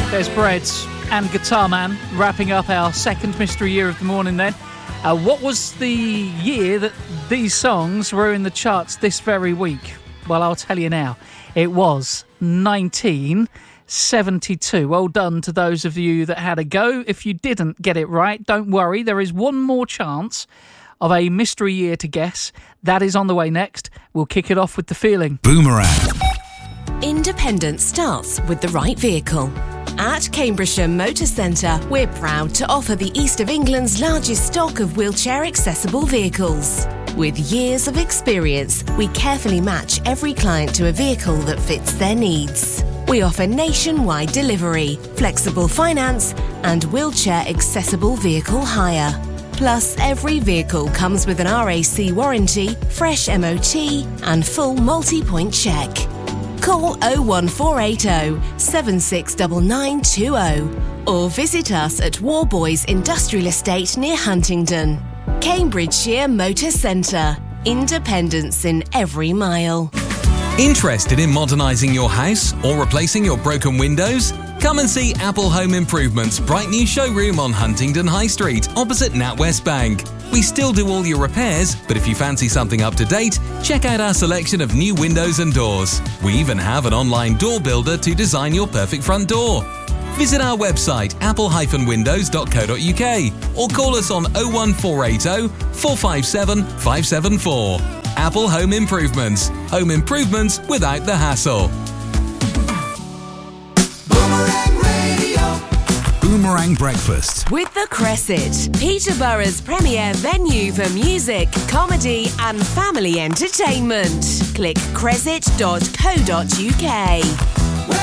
There's Breads and Guitar Man wrapping up our second mystery year of the morning then. What was the year that these songs were in the charts this very week? Well, I'll tell you now. It was 1972. Well done to those of you that had a go. If you didn't get it right, don't worry. There is one more chance of a mystery year to guess. That is on the way next. We'll kick it off with The Feeling. Boomerang. Independence starts with the right vehicle. At Cambridgeshire Motor Centre, we're proud to offer the East of England's largest stock of wheelchair-accessible vehicles. With years of experience, we carefully match every client to a vehicle that fits their needs. We offer nationwide delivery, flexible finance, and wheelchair-accessible vehicle hire. Plus, every vehicle comes with an RAC warranty, fresh MOT, and full multi-point check. Call 01480 769920 or visit us at Warboys Industrial Estate near Huntingdon. Cambridgeshire Motor Centre. Independence in every mile. Interested in modernising your house or replacing your broken windows? Come and see Apple Home Improvements' bright new showroom on Huntingdon High Street, opposite NatWest Bank. We still do all your repairs, but if you fancy something up to date, check out our selection of new windows and doors. We even have an online door builder to design your perfect front door. Visit our website apple-windows.co.uk or call us on 01480 457 574. Apple Home Improvements. Home improvements without the hassle. Boomerang Breakfast With The Cresset, Peterborough's premier venue for music, comedy and family entertainment. Click cresset.co.uk.